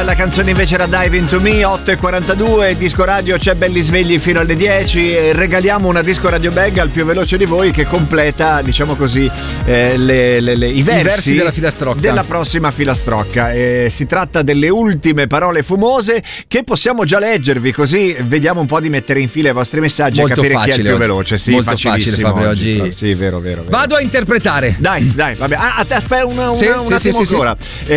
la canzone invece era Dive Into Me, 8:42, Disco Radio c'è belli svegli fino alle 10 e regaliamo una Disco Radio Bag al più veloce di voi che completa, diciamo così, i versi della filastrocca. Della prossima filastrocca. Si tratta delle ultime parole fumose che possiamo già leggervi, così vediamo un po' di mettere in fila i vostri messaggi molto e capire chi è il più oggi. veloce. Sì, molto facile Fabio oggi. Sì, vero. Vado a interpretare. Dai, vabbè. Aspetta un attimo ancora.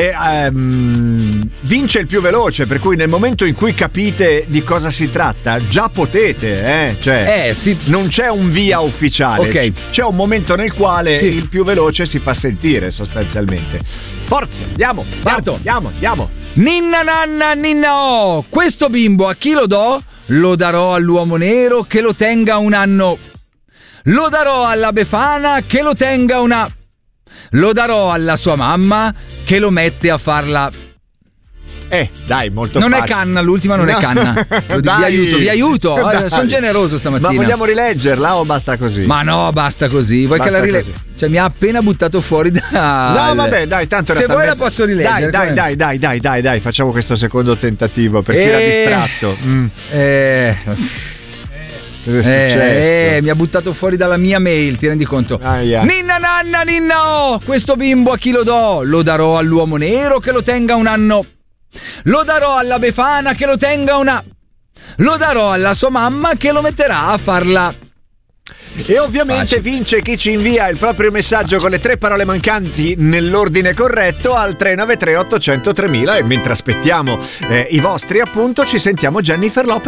Vince il più veloce, per cui nel momento in cui capite di cosa si tratta, già potete, sì. Non c'è un via ufficiale. Ok. C'è un momento nel quale il più veloce si fa sentire sostanzialmente. Forza, andiamo. Ninna nanna ninna oh, questo bimbo a chi lo do? Lo darò all'uomo nero che lo tenga un anno. Lo darò alla Befana che lo tenga una. Lo darò alla sua mamma che lo mette a farla. Dai, molto non facile. è canna, l'ultima non è canna. Vi aiuto. Sono generoso stamattina. Ma vogliamo rileggerla o basta così? Ma no, basta così. Vuoi che la rilegga? Cioè, mi ha appena buttato fuori da. No, vabbè, dai, tanto se vuoi la posso rileggere. Dai, facciamo questo secondo tentativo per chi era distratto. Cosa è successo? Mi ha buttato fuori dalla mia mail, ti rendi conto? Ninna nanna ninna oh, questo bimbo a chi lo do? Lo darò all'uomo nero che lo tenga un anno. Lo darò alla Befana che lo tenga una. Lo darò alla sua mamma che lo metterà a farla. E ovviamente vince chi ci invia il proprio messaggio con le 3 parole mancanti nell'ordine corretto al 393 800 3000. E mentre aspettiamo i vostri, appunto, ci sentiamo Jennifer Lopez.